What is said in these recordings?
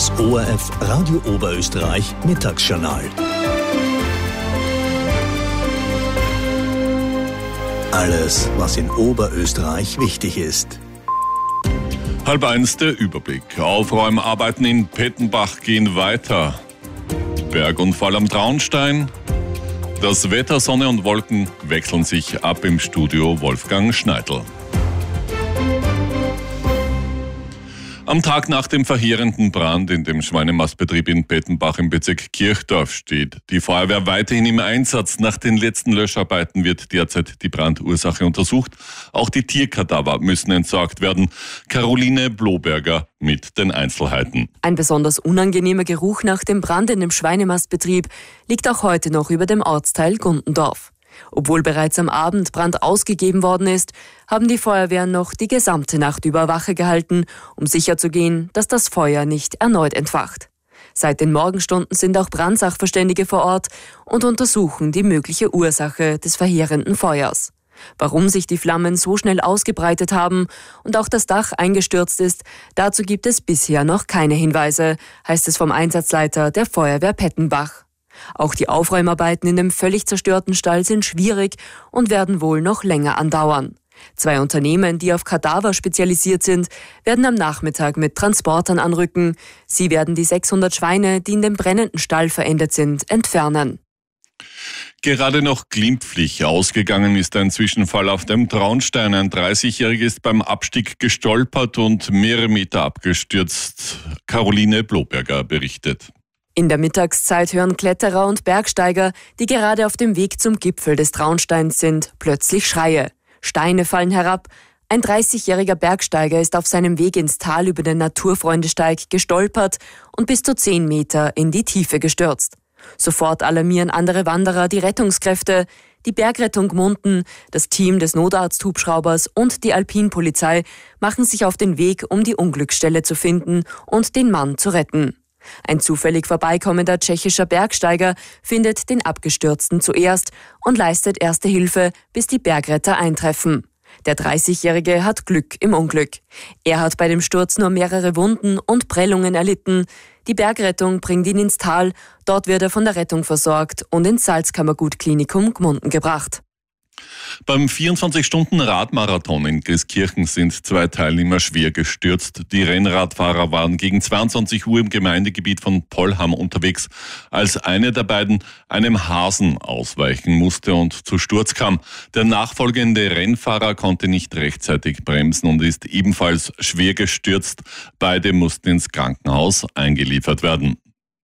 Das ORF Radio Oberösterreich Mittagsjournal. Alles, was in Oberösterreich wichtig ist. 12:30 der Überblick. Aufräumarbeiten in Pettenbach gehen weiter. Bergunfall am Traunstein. Das Wetter, Sonne und Wolken wechseln sich ab im Studio Wolfgang Schneidl. Am Tag nach dem verheerenden Brand in dem Schweinemastbetrieb in Pettenbach im Bezirk Kirchdorf steht die Feuerwehr weiterhin im Einsatz. Nach den letzten Löscharbeiten wird derzeit die Brandursache untersucht. Auch die Tierkadaver müssen entsorgt werden. Caroline Bloberger mit den Einzelheiten. Ein besonders unangenehmer Geruch nach dem Brand in dem Schweinemastbetrieb liegt auch heute noch über dem Ortsteil Gundendorf. Obwohl bereits am Abend Brand ausgegeben worden ist, haben die Feuerwehren noch die gesamte Nacht über Wache gehalten, um sicherzugehen, dass das Feuer nicht erneut entfacht. Seit den Morgenstunden sind auch Brandsachverständige vor Ort und untersuchen die mögliche Ursache des verheerenden Feuers. Warum sich die Flammen so schnell ausgebreitet haben und auch das Dach eingestürzt ist, dazu gibt es bisher noch keine Hinweise, heißt es vom Einsatzleiter der Feuerwehr Pettenbach. Auch die Aufräumarbeiten in dem völlig zerstörten Stall sind schwierig und werden wohl noch länger andauern. 2 Unternehmen, die auf Kadaver spezialisiert sind, werden am Nachmittag mit Transportern anrücken. Sie werden die 600 Schweine, die in dem brennenden Stall verendet sind, entfernen. Gerade noch glimpflich ausgegangen ist ein Zwischenfall auf dem Traunstein. Ein 30-Jähriger ist beim Abstieg gestolpert und mehrere Meter abgestürzt. Caroline Bloberger berichtet. In der Mittagszeit hören Kletterer und Bergsteiger, die gerade auf dem Weg zum Gipfel des Traunsteins sind, plötzlich Schreie. Steine fallen herab. Ein 30-jähriger Bergsteiger ist auf seinem Weg ins Tal über den Naturfreundesteig gestolpert und bis zu 10 Meter in die Tiefe gestürzt. Sofort alarmieren andere Wanderer die Rettungskräfte. Die Bergrettung Gmunden, das Team des Notarzthubschraubers und die Alpinpolizei machen sich auf den Weg, um die Unglücksstelle zu finden und den Mann zu retten. Ein zufällig vorbeikommender tschechischer Bergsteiger findet den Abgestürzten zuerst und leistet erste Hilfe, bis die Bergretter eintreffen. Der 30-Jährige hat Glück im Unglück. Er hat bei dem Sturz nur mehrere Wunden und Prellungen erlitten. Die Bergrettung bringt ihn ins Tal. Dort wird er von der Rettung versorgt und ins Salzkammergut-Klinikum Gmunden gebracht. Beim 24-Stunden-Radmarathon in Grieskirchen sind 2 Teilnehmer schwer gestürzt. Die Rennradfahrer waren gegen 22 Uhr im Gemeindegebiet von Pollham unterwegs, als eine der beiden einem Hasen ausweichen musste und zu Sturz kam. Der nachfolgende Rennfahrer konnte nicht rechtzeitig bremsen und ist ebenfalls schwer gestürzt. Beide mussten ins Krankenhaus eingeliefert werden.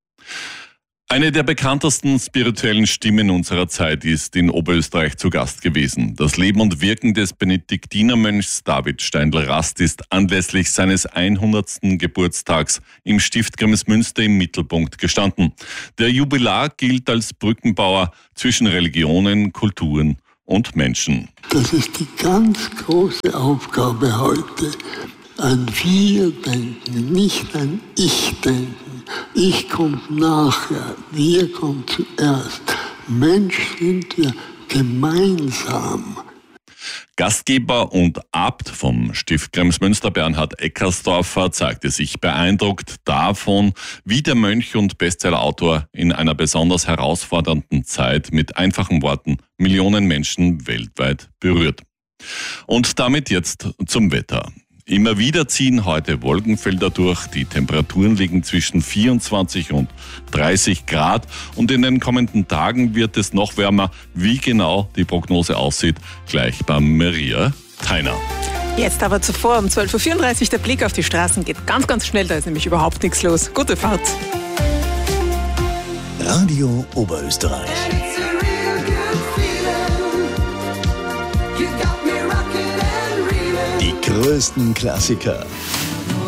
Eine der bekanntesten spirituellen Stimmen unserer Zeit ist in Oberösterreich zu Gast gewesen. Das Leben und Wirken des Benediktinermönchs David Steindl-Rast ist anlässlich seines 100. Geburtstags im Stift Kremsmünster im Mittelpunkt gestanden. Der Jubilar gilt als Brückenbauer zwischen Religionen, Kulturen und Menschen. Das ist die ganz große Aufgabe heute. Ein Wir-Denken, nicht ein Ich-Denken. Ich kommt nachher, wir kommen zuerst. Mensch sind wir gemeinsam. Gastgeber und Abt vom Stift Kremsmünster, Bernhard Eckersdorfer, zeigte sich beeindruckt davon, wie der Mönch und Bestsellerautor in einer besonders herausfordernden Zeit mit einfachen Worten Millionen Menschen weltweit berührt. Und damit jetzt zum Wetter. Immer wieder ziehen heute Wolkenfelder durch. Die Temperaturen liegen zwischen 24 und 30 Grad. Und in den kommenden Tagen wird es noch wärmer. Wie genau die Prognose aussieht, gleich beim Maria Theiner. Jetzt aber zuvor um 12.34 Uhr der Blick auf die Straßen geht ganz, ganz schnell. Da ist nämlich überhaupt nichts los. Gute Fahrt. Radio Oberösterreich. Die größten Klassiker